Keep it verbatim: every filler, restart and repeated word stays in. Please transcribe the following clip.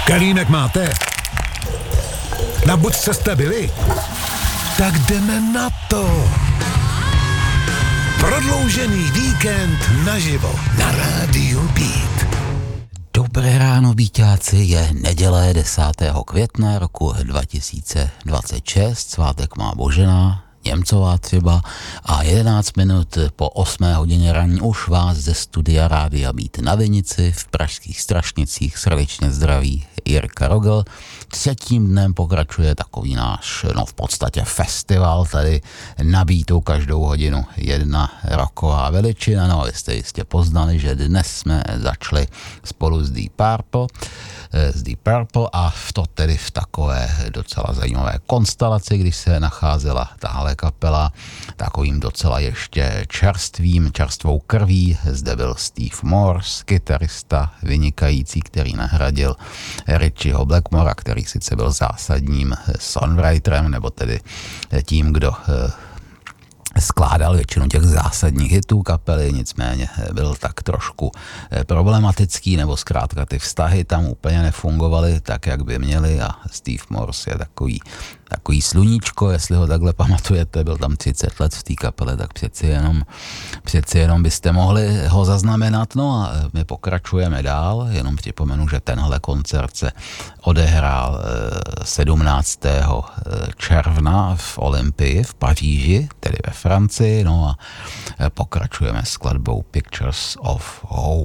Kelímek máte? Na Budce jste byli? Tak jdeme na to. Prodloužený víkend naživo na Rádiu Beat. Dobré ráno, Bíťáci, je neděle desátého května roku dva tisíce dvacet šest, svátek má Božena, Němcová třeba, a jedenáct minut po osmé hodině ranní už vás ze studia Rádia Beat na Vinici v pražských Strašnicích srdečně zdraví Jirka Rogl. Třetím dnem pokračuje takový náš, no v podstatě festival, tady na Beatu každou hodinu jedna rocková veličina. No a vy jste jistě poznali, že dnes jsme začali spolu s Deep Purple, s Deep Purple a to tedy v takové docela zajímavé konstelaci, když se nacházela tahle kapela takovým docela ještě čerstvým, čerstvou krví. Zde byl Steve Morse, kytarista vynikající, který nahradil Richieho Blackmora, který sice byl zásadním songwriterem, nebo tedy tím, kdo skládal většinu těch zásadních hitů kapely, nicméně byl tak trošku problematický, nebo zkrátka ty vztahy tam úplně nefungovaly tak, jak by měly, a Steve Morse je takový takový sluníčko, jestli ho takhle pamatujete, byl tam třicet let v té kapele, tak přeci jenom, přeci jenom byste mohli ho zaznamenat. No a my pokračujeme dál, jenom připomenu, že tenhle koncert se odehrál sedmnáctého června v Olympii v Paříži, tedy ve Francii, no a pokračujeme skladbou Pictures of Home.